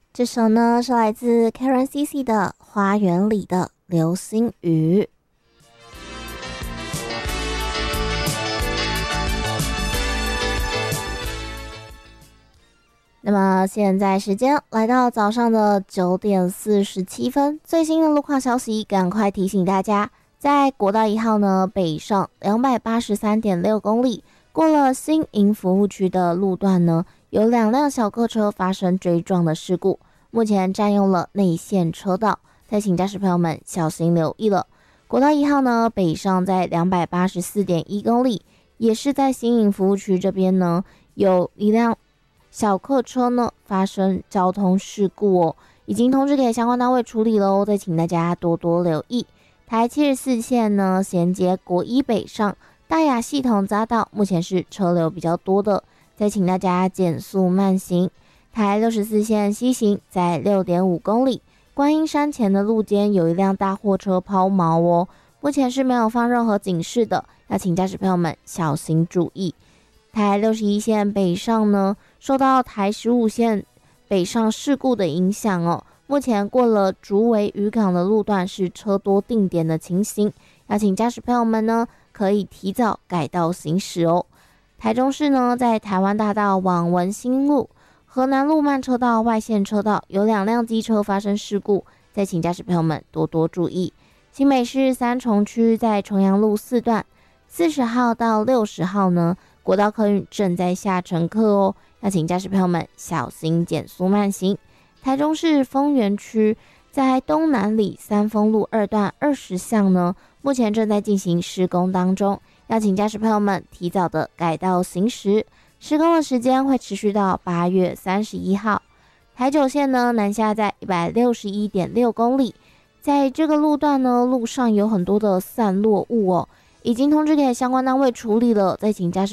这首呢是来自 Karen CC 的《花园里的流星雨》。那么现在时间来到早上的9:47，最新的路况消息，赶快提醒大家，在国道1号呢北上283.6公里，过了新营服务区的路段呢，有2辆小客车发生追撞的事故，目前占用了内线车道，再请驾驶朋友们小心留意了。国道1号呢北上在284.1公里，也是在新营服务区这边呢，有一辆小客车呢发生交通事故哦，已经通知给相关单位处理了哦，再请大家多多留意。台74线呢衔接国一北上大雅系统匝道，目前是车流比较多的，再请大家减速慢行。台64线西行在6.5公里，观音山前的路肩有一辆大货车抛锚哦，目前是没有放任何警示的，要请驾驶朋友们小心注意。台61线北上呢，受到台15线北上事故的影响哦，目前过了竹围渔港的路段是车多定点的情形，要请驾驶朋友们呢可以提早改道行驶哦。台中市呢，在台湾大道往文心路、河南路慢车道外线车道有2辆机车发生事故，再请驾驶朋友们多多注意。新北市三重区在重阳路4段40号到60号呢，国道客运正在下乘客哦，要请驾驶朋友们小心减速慢行。台中市丰原区在东南里三丰路2段20巷呢，目前正在进行施工当中，要请驾驶朋友们提早的改道行驶。施工的时间会持续到8月31号。台9线呢南下在161.6公里，在这个路段呢，路上有很多的散落物哦，已经通知给相关单位处理了，再请驾驶